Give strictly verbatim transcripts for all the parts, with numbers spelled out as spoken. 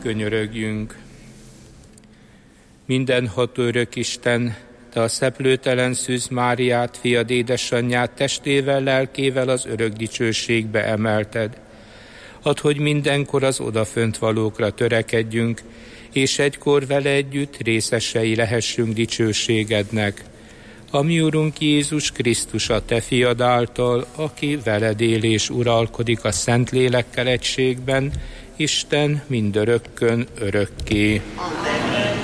Könyörögjünk. Mindenható örök Isten, Te a szeplőtelen Szűz Máriát, fiad édesanyját testével, lelkével az örök dicsőségbe emelted. Add, hogy mindenkor az odafönt valókra törekedjünk, és egykor vele együtt részesei lehessünk dicsőségednek. A mi Urunk Jézus Krisztus, a Te fiad által, aki veled él és uralkodik a Szentlélekkel egységben, Isten mindörökkön örökké. Amen.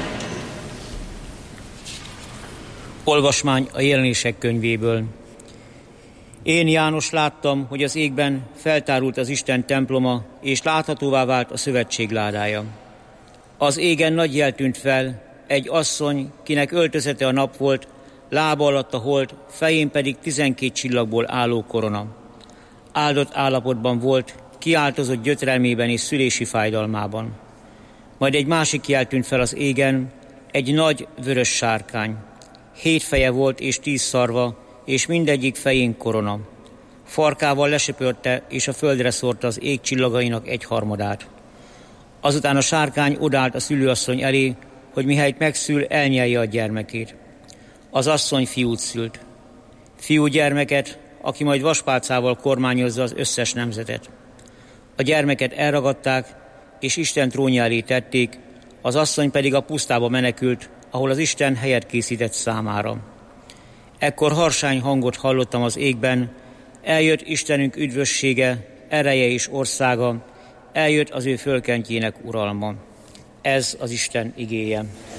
Olvasmány a Jelenések könyvéből. Én, János, láttam, hogy az égben feltárult az Isten temploma, és láthatóvá vált a szövetség ládája. Az égen nagy jel tűnt fel, egy asszony, kinek öltözete a nap volt, lába alatt a hold, fején pedig tizenkét csillagból álló korona. Áldott állapotban volt, kiáltozott gyötrelmében és szülési fájdalmában. Majd egy másik jel tűnt fel az égen, egy nagy vörös sárkány. Hét feje volt és tíz szarva, és mindegyik fején korona. Farkával lesöpörte, és a földre szórta az ég csillagainak egy harmadát. Azután a sárkány odállt a szülőasszony elé, hogy mihelyt megszül, elnyelje a gyermekét. Az asszony fiút szült. Fiú gyermeket, aki majd vaspálcával kormányozza az összes nemzetet. A gyermeket elragadták, és Isten trónja elé tették, az asszony pedig a pusztába menekült, ahol az Isten helyet készített számára. Ekkor harsány hangot hallottam az égben, eljött Istenünk üdvössége, ereje és országa, eljött az ő fölkentjének uralma. Ez az Isten igéje.